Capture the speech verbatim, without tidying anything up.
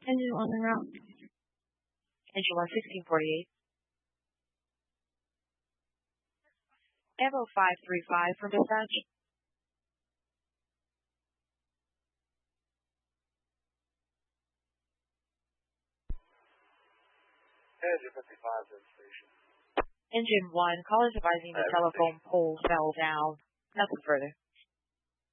Engine one en route. Engine one, sixteen forty-eight. Evo five three five from dispatch. Engine fifty-five to the station. Engine one, call is advising the telephone pole fell down. Nothing further.